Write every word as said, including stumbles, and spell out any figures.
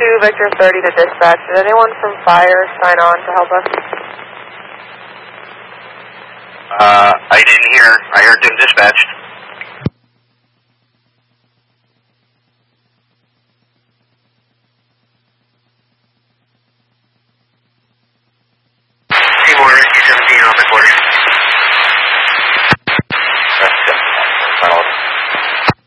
two, Victor thirty to dispatch. Did anyone from fire sign on to help us? Uh, I didn't hear. I heard them dispatched.